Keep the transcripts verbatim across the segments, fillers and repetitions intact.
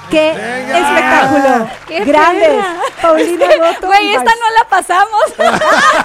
¡Qué Venga. espectáculo! ¡Qué Grandes! perra. Paulina Goto. Güey, esta no la pasamos.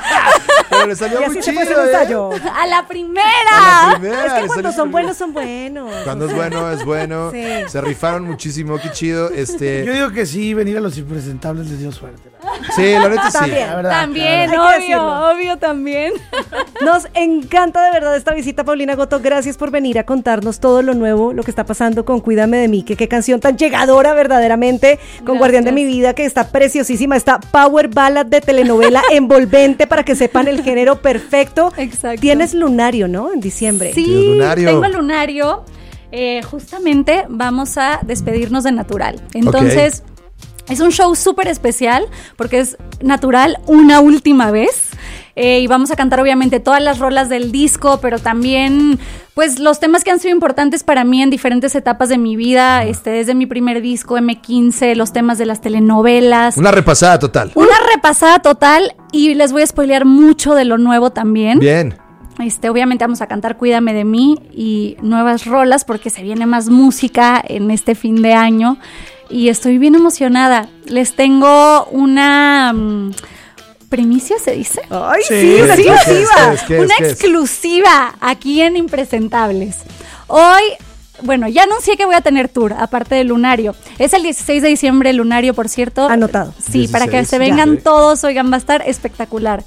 Pero le salió y muy así chido, se fue ¿eh? ensayo. A la primera. A la primera, Es que le cuando salió son súper buenos, bien. son buenos. Cuando es bueno, es bueno. Sí. Se rifaron muchísimo, qué chido. Este, Yo digo que sí, venir a los impresentables les dio suerte. sí, la neta sí. También. La verdad, También, claro. Hay que obvio, decirlo. obvio también. Nos encanta de verdad esta visita, Paulina Goto. Gracias por venir a contarnos todo lo nuevo, lo que está pasando con Cuídame de mí. Que qué canción tan llegadora verdaderamente, con Gracias. Guardián de mi vida, que está preciosísima. Esta power ballad de telenovela envolvente para que sepan el género perfecto. Exacto. Tienes lunario, ¿no? En diciembre. Sí, Tienes lunario. tengo el lunario. Eh, justamente vamos a despedirnos de Natural. Entonces, es un show súper especial porque es Natural una última vez. Eh, y vamos a cantar obviamente todas las rolas del disco, pero también pues los temas que han sido importantes para mí en diferentes etapas de mi vida, este, desde mi primer disco, eme quince, los temas de las telenovelas. Una repasada total. Una repasada total y les voy a spoilear mucho de lo nuevo también. Bien. Este, obviamente vamos a cantar Cuídame de mí y nuevas rolas porque se viene más música en este fin de año y estoy bien emocionada. Les tengo una um, primicia, ¿se dice? Ay, sí, Sí, una sí, exclusiva. ¿qué es, qué es, Una qué es? exclusiva aquí en Impresentables. Hoy, bueno, ya anuncié que voy a tener tour, aparte del Lunario. Es el dieciséis de diciembre, el Lunario, por cierto. Anotado. Sí, para que se dieciséis, vengan ya. todos, oigan, va a estar espectacular.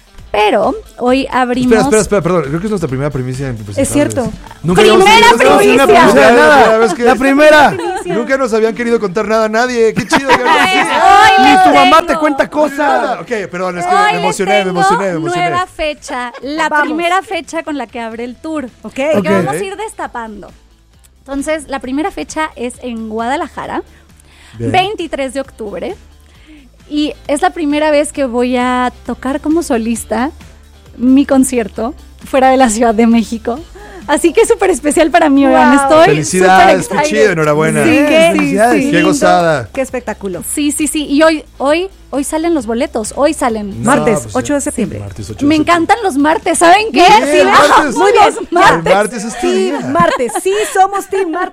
Pero hoy abrimos... Espera, espera, espera, perdón. Creo que es nuestra primera primicia en Impresentables. Es cierto. Nunca ¡Primera habíamos- nunca habíamos- primicia! nunca habíamos- La nada, primera, vez que- la primera. Nunca nos habían querido contar nada a nadie. Qué chido. que Ay, ahora sí. hoy Ni les tu mamá tengo- te cuenta cosas. Ok, perdón, es que Hoy me les emocioné, me tengo emocioné, me emocioné. nueva fecha, la Vamos. primera fecha con la que abre el tour. Ok. Porque Ok. vamos a ir destapando. Entonces, la primera fecha es en Guadalajara, Bien. veintitrés de octubre. Y es la primera vez que voy a tocar como solista mi concierto fuera de la Ciudad de México. Así que es súper especial para mí, oigan, Wow. estoy Felicidades, súper qué excited. chido, enhorabuena. Sí, Bien, qué, felicidades. sí, Qué lindo. gozada. Qué espectáculo. Sí, sí, sí. Y hoy, hoy, hoy salen los boletos, hoy salen. No, Martes, pues, ocho de sí. septiembre. Martes, ocho de Me septiembre. encantan los martes, ¿saben qué? Bien, Sí, martes. muy bien, El martes. martes es tu Team día. Martes, sí somos Team Martes.